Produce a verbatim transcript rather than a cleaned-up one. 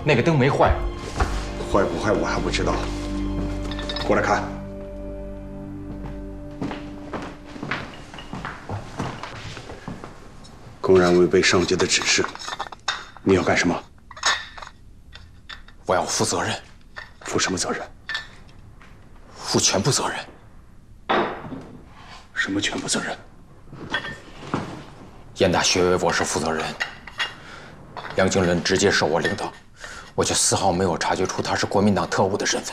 那个灯没坏， 坏不坏我还不知道。过来看。公然违背上级的指示，你要干什么？ 我要负责任。 负什么责任？ 负全部责任。 什么全部责任？ 燕大学委我是负责人，梁经纶直接是我领导，我却丝毫没有察觉出他是国民党特务的身份。